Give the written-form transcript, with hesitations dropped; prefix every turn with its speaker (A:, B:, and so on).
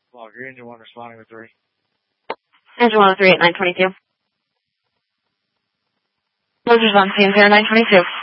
A: Log, your engine 1 responding with 3.
B: Engine 103 at 922. Closures on scene 0922.